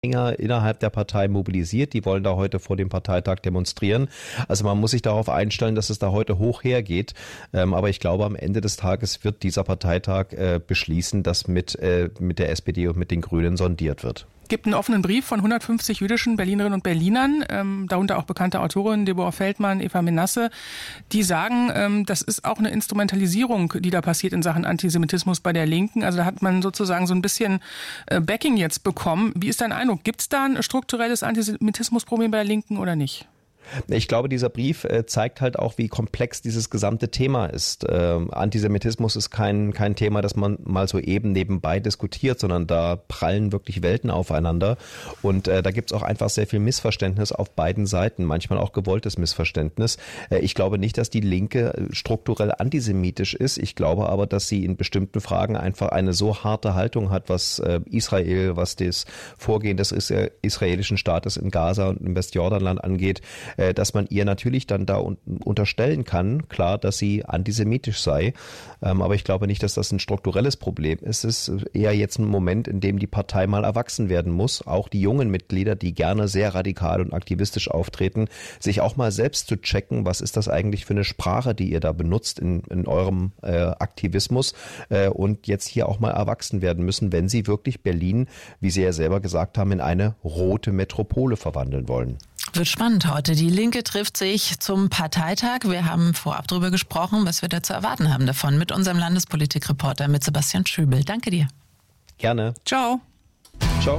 innerhalb der Partei mobilisiert. Die wollen da heute vor dem Parteitag demonstrieren. Also man muss sich darauf einstellen, dass es da heute hoch hergeht. Aber ich glaube, am Ende des Tages wird dieser Parteitag beschließen, dass mit der SPD und mit den Grünen sondiert wird. Es gibt einen offenen Brief von 150 jüdischen Berlinerinnen und Berlinern, darunter auch bekannte Autorinnen Deborah Feldmann, Eva Menasse, die sagen, das ist auch eine Instrumentalisierung, die da passiert in Sachen Antisemitismus bei der Linken. Also da hat man sozusagen so ein bisschen Backing jetzt bekommen. Wie ist dein Eindruck? Gibt es da ein strukturelles Antisemitismusproblem bei der Linken oder nicht? Ich glaube, dieser Brief zeigt halt auch, wie komplex dieses gesamte Thema ist. Antisemitismus ist kein Thema, das man mal so eben nebenbei diskutiert, sondern da prallen wirklich Welten aufeinander. Und da gibt's auch einfach sehr viel Missverständnis auf beiden Seiten, manchmal auch gewolltes Missverständnis. Ich glaube nicht, dass die Linke strukturell antisemitisch ist. Ich glaube aber, dass sie in bestimmten Fragen einfach eine so harte Haltung hat, was Israel, was das Vorgehen des israelischen Staates in Gaza und im Westjordanland angeht, dass man ihr natürlich dann da unterstellen kann, klar, dass sie antisemitisch sei. Aber ich glaube nicht, dass das ein strukturelles Problem ist. Es ist eher jetzt ein Moment, in dem die Partei mal erwachsen werden muss. Auch die jungen Mitglieder, die gerne sehr radikal und aktivistisch auftreten, sich auch mal selbst zu checken, was ist das eigentlich für eine Sprache, die ihr da benutzt in eurem Aktivismus und jetzt hier auch mal erwachsen werden müssen, wenn sie wirklich Berlin, wie Sie ja selber gesagt haben, in eine rote Metropole verwandeln wollen. Wird spannend heute. Die Linke trifft sich zum Parteitag. Wir haben vorab darüber gesprochen, was wir da zu erwarten haben davon mit unserem Landespolitikreporter, mit Sebastian Schöbel. Danke dir. Gerne. Ciao. Ciao.